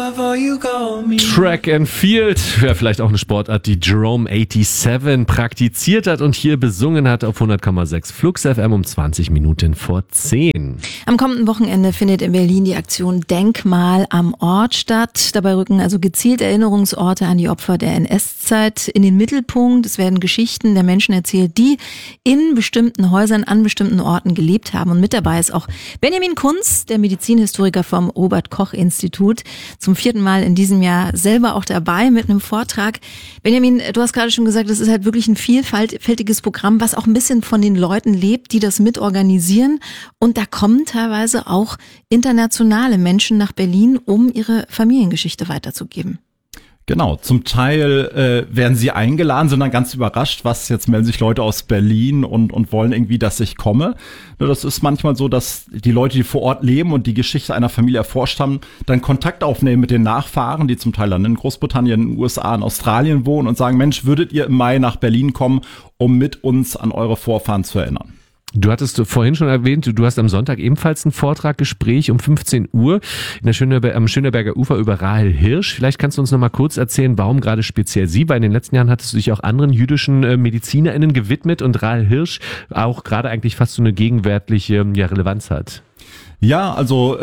Track and Field, ja, vielleicht auch eine Sportart, die Jerome 87 praktiziert hat und hier besungen hat auf 100,6 Flux FM um 20 Minuten vor 10. Am kommenden Wochenende findet in Berlin die Aktion Denkmal am Ort statt. Dabei rücken also gezielt Erinnerungsorte an die Opfer der NS-Zeit in den Mittelpunkt. Es werden Geschichten der Menschen erzählt, die in bestimmten Häusern an bestimmten Orten gelebt haben. Und mit dabei ist auch Benjamin Kunz, der Medizinhistoriker vom Robert-Koch-Institut, zum 4. Mal in diesem Jahr selber auch dabei mit einem Vortrag. Benjamin, du hast gerade schon gesagt, das ist halt wirklich ein vielfältiges Programm, was auch ein bisschen von den Leuten lebt, die das mitorganisieren. Und da kommen teilweise auch internationale Menschen nach Berlin, um ihre Familiengeschichte weiterzugeben. Genau, zum Teil werden sie eingeladen, sind dann ganz überrascht, jetzt melden sich Leute aus Berlin und wollen irgendwie, dass ich komme. Das ist manchmal so, dass die Leute, die vor Ort leben und die Geschichte einer Familie erforscht haben, dann Kontakt aufnehmen mit den Nachfahren, die zum Teil dann in Großbritannien, in den USA, in Australien wohnen und sagen, Mensch, würdet ihr im Mai nach Berlin kommen, um mit uns an eure Vorfahren zu erinnern? Du hattest vorhin schon erwähnt, du hast am Sonntag ebenfalls ein Gespräch um 15 Uhr am Schöneberger Ufer über Rahel Hirsch. Vielleicht kannst du uns noch mal kurz erzählen, warum gerade speziell sie, weil in den letzten Jahren hattest du dich auch anderen jüdischen MedizinerInnen gewidmet und Rahel Hirsch auch gerade eigentlich fast so eine gegenwärtige Relevanz hat. Ja, also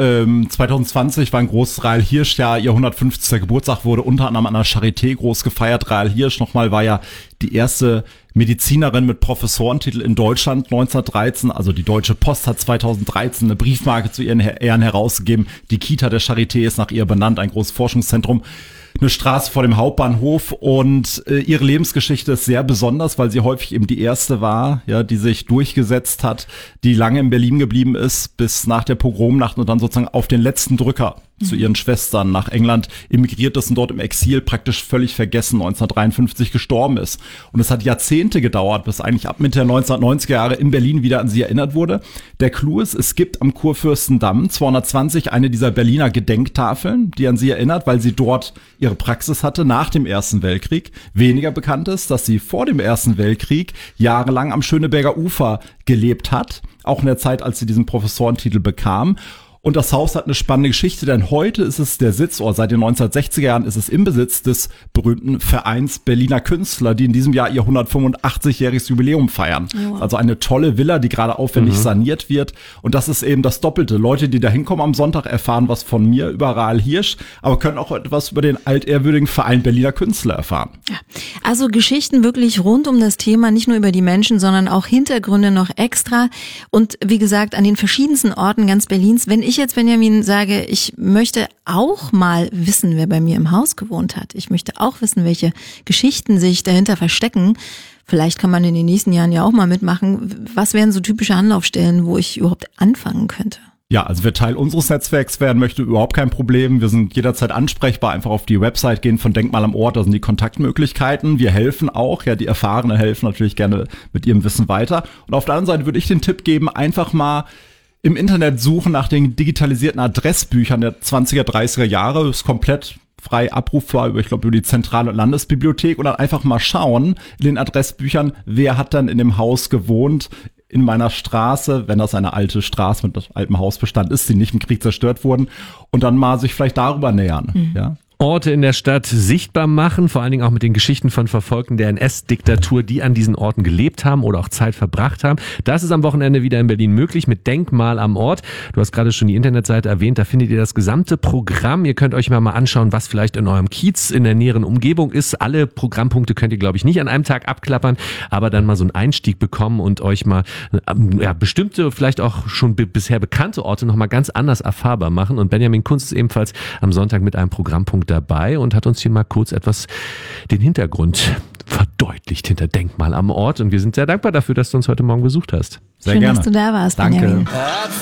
2020 war ein großes Rahel Hirsch-Jahr. Ihr 150. Geburtstag wurde unter anderem an der Charité groß gefeiert. Rahel Hirsch nochmal war ja die erste Medizinerin mit Professorentitel in Deutschland 1913. Also die Deutsche Post hat 2013 eine Briefmarke zu ihren Ehren herausgegeben. Die Kita der Charité ist nach ihr benannt, ein großes Forschungszentrum. Eine Straße vor dem Hauptbahnhof und ihre Lebensgeschichte ist sehr besonders, weil sie häufig eben die erste war, ja, die sich durchgesetzt hat, die lange in Berlin geblieben ist, bis nach der Pogromnacht und dann sozusagen auf den letzten Drücker zu ihren Schwestern nach England emigriert ist und dort im Exil praktisch völlig vergessen 1953 gestorben ist. Und es hat Jahrzehnte gedauert, bis eigentlich ab Mitte der 1990er Jahre in Berlin wieder an sie erinnert wurde. Der Clou ist, es gibt am Kurfürstendamm 220 eine dieser Berliner Gedenktafeln, die an sie erinnert, weil sie dort ihre Praxis hatte nach dem Ersten Weltkrieg. Weniger bekannt ist, dass sie vor dem Ersten Weltkrieg jahrelang am Schöneberger Ufer gelebt hat, auch in der Zeit, als sie diesen Professorentitel bekam. Und das Haus hat eine spannende Geschichte, denn heute ist es der Sitz, oder seit den 1960er Jahren ist es im Besitz des berühmten Vereins Berliner Künstler, die in diesem Jahr ihr 185-jähriges Jubiläum feiern. Wow. Also eine tolle Villa, die gerade aufwendig saniert wird. Und das ist eben das Doppelte. Leute, die da hinkommen am Sonntag, erfahren was von mir über Rahel Hirsch, aber können auch etwas über den altehrwürdigen Verein Berliner Künstler erfahren. Ja. Also Geschichten wirklich rund um das Thema, nicht nur über die Menschen, sondern auch Hintergründe noch extra. Und wie gesagt, an den verschiedensten Orten ganz Berlins. Wenn ich jetzt, Benjamin, sage, ich möchte auch mal wissen, wer bei mir im Haus gewohnt hat. Ich möchte auch wissen, welche Geschichten sich dahinter verstecken. Vielleicht kann man in den nächsten Jahren ja auch mal mitmachen. Was wären so typische Anlaufstellen, wo ich überhaupt anfangen könnte? Ja, also wer Teil unseres Netzwerks werden möchte, überhaupt kein Problem. Wir sind jederzeit ansprechbar. Einfach auf die Website gehen von Denkmal am Ort, da sind die Kontaktmöglichkeiten. Wir helfen auch, ja, die Erfahrenen helfen natürlich gerne mit ihrem Wissen weiter. Und auf der anderen Seite würde ich den Tipp geben, einfach mal im Internet suchen nach den digitalisierten Adressbüchern der 20er, 30er Jahre. Ist komplett frei abrufbar über die Zentral- und Landesbibliothek und dann einfach mal schauen in den Adressbüchern, wer hat dann in dem Haus gewohnt, in meiner Straße, wenn das eine alte Straße mit altem Hausbestand ist, die nicht im Krieg zerstört wurden, und dann mal sich vielleicht darüber nähern, ja. Orte in der Stadt sichtbar machen, vor allen Dingen auch mit den Geschichten von Verfolgten der NS-Diktatur, die an diesen Orten gelebt haben oder auch Zeit verbracht haben. Das ist am Wochenende wieder in Berlin möglich mit Denkmal am Ort. Du hast gerade schon die Internetseite erwähnt, da findet ihr das gesamte Programm. Ihr könnt euch mal anschauen, was vielleicht in eurem Kiez in der näheren Umgebung ist. Alle Programmpunkte könnt ihr, glaube ich, nicht an einem Tag abklappern, aber dann mal so einen Einstieg bekommen und euch mal bestimmte, vielleicht auch schon bisher bekannte Orte nochmal ganz anders erfahrbar machen. Und Benjamin Kunz ist ebenfalls am Sonntag mit einem Programmpunkt dabei und hat uns hier mal kurz etwas den Hintergrund verdeutlicht hinter Denkmal am Ort. Und wir sind sehr dankbar dafür, dass du uns heute Morgen besucht hast. Sehr gerne. Schön, dass du da warst, Danke. Benjamin.